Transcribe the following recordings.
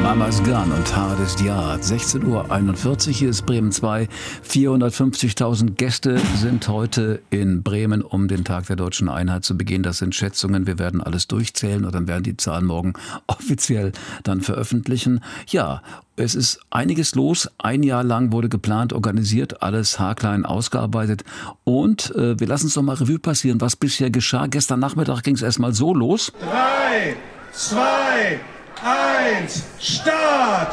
Mama's Gun und Hardest Yard. 16:41 Uhr, hier ist Bremen 2. 450.000 Gäste sind heute in Bremen, um den Tag der Deutschen Einheit zu begehen. Das sind Schätzungen. Wir werden alles durchzählen und dann werden die Zahlen morgen offiziell dann veröffentlichen. Ja, es ist einiges los. Ein Jahr lang wurde geplant, organisiert, alles haarklein ausgearbeitet. Und wir lassen es doch mal Revue passieren, was bisher geschah. Gestern Nachmittag ging es erstmal so los. 3, 2, 1, Start!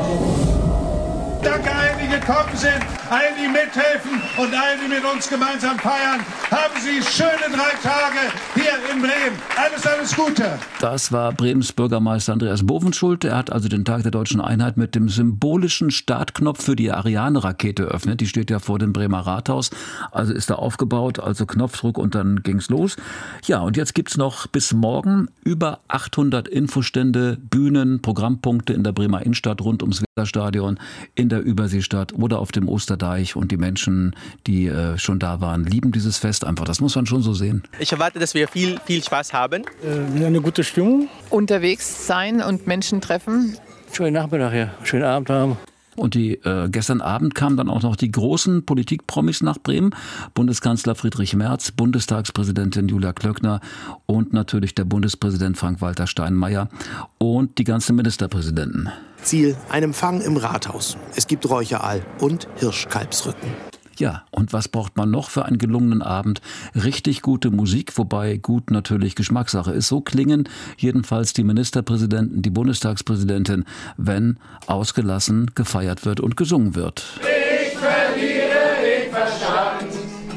Danke allen, die gekommen sind, allen, die mithelfen und allen, die mit uns gemeinsam feiern. Haben Sie schöne 3 Tage hier in Bremen. Alles Gute. Das war Bremens Bürgermeister Andreas Bovenschulte. Er hat also den Tag der Deutschen Einheit mit dem symbolischen Startknopf für die Ariane-Rakete eröffnet. Die steht ja vor dem Bremer Rathaus. Also ist da aufgebaut, also Knopfdruck und dann ging's los. Ja, und jetzt gibt's noch bis morgen über 800 Infostände, Bühnen, Programmpunkte in der Bremer Innenstadt rund ums Weserstadion, in der Überseestadt oder auf dem Osterdeich. Und die Menschen, die schon da waren, lieben dieses Fest einfach. Das muss man schon so sehen. Ich erwarte, dass wir viel Spaß haben. Eine gute Stimmung. Unterwegs sein und Menschen treffen. Schönen Nachmittag hier, schönen Abend haben. Und gestern Abend kamen dann auch noch die großen Politikpromis nach Bremen. Bundeskanzler Friedrich Merz, Bundestagspräsidentin Julia Klöckner und natürlich der Bundespräsident Frank-Walter Steinmeier und die ganzen Ministerpräsidenten. Ziel, ein Empfang im Rathaus. Es gibt Räucherall und Hirschkalbsrücken. Ja, und was braucht man noch für einen gelungenen Abend? Richtig gute Musik, wobei gut natürlich Geschmackssache ist. So klingen jedenfalls die Ministerpräsidenten, die Bundestagspräsidentin, wenn ausgelassen gefeiert wird und gesungen wird. Ich verliere den Verstand.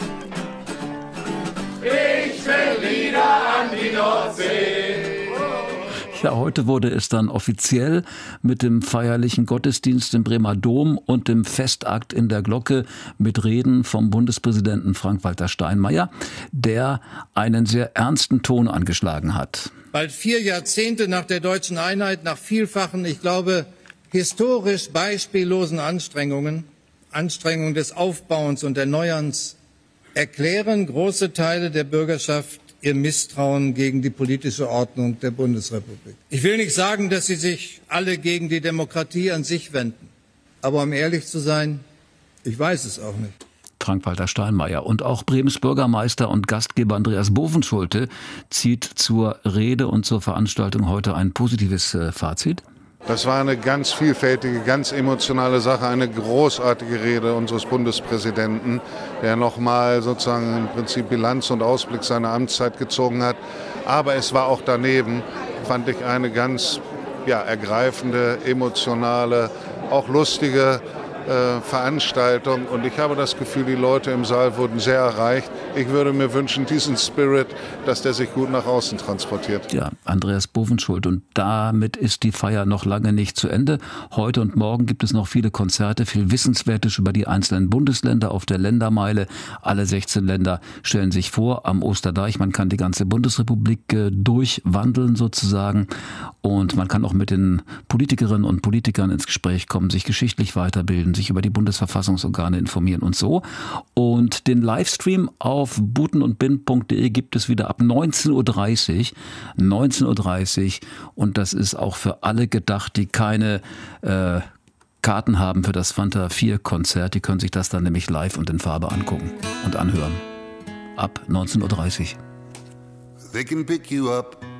Ich will wieder an die Nordsee. Ja, heute wurde es dann offiziell mit dem feierlichen Gottesdienst im Bremer Dom und dem Festakt in der Glocke mit Reden vom Bundespräsidenten Frank-Walter Steinmeier, der einen sehr ernsten Ton angeschlagen hat. Bald 4 Jahrzehnte nach der deutschen Einheit, nach vielfachen, ich glaube, historisch beispiellosen Anstrengungen des Aufbauens und Erneuerns, erklären große Teile der Bürgerschaft ihr Misstrauen gegen die politische Ordnung der Bundesrepublik. Ich will nicht sagen, dass sie sich alle gegen die Demokratie an sich wenden. Aber um ehrlich zu sein, ich weiß es auch nicht. Frank-Walter Steinmeier und auch Bremens Bürgermeister und Gastgeber Andreas Bovenschulte zieht zur Rede und zur Veranstaltung heute ein positives Fazit. Das war eine ganz vielfältige, ganz emotionale Sache, eine großartige Rede unseres Bundespräsidenten, der nochmal sozusagen im Prinzip Bilanz und Ausblick seiner Amtszeit gezogen hat. Aber es war auch daneben, fand ich, eine ganz ergreifende, emotionale, auch lustige Veranstaltung. Und ich habe das Gefühl, die Leute im Saal wurden sehr erreicht. Ich würde mir wünschen, diesen Spirit, dass der sich gut nach außen transportiert. Ja, Andreas Bovenschulte. Und damit ist die Feier noch lange nicht zu Ende. Heute und morgen gibt es noch viele Konzerte, viel Wissenswertes über die einzelnen Bundesländer auf der Ländermeile. Alle 16 Länder stellen sich vor am Osterdeich. Man kann die ganze Bundesrepublik durchwandeln sozusagen. Und man kann auch mit den Politikerinnen und Politikern ins Gespräch kommen, sich geschichtlich weiterbilden, sich über die Bundesverfassungsorgane informieren und so. Und den Livestream auf butenundbind.de gibt es wieder ab 19:30 Uhr. 19:30 Uhr. Und das ist auch für alle gedacht, die keine Karten haben für das Fanta 4 Konzert. Die können sich das dann nämlich live und in Farbe angucken und anhören. Ab 19:30 Uhr. They can pick you up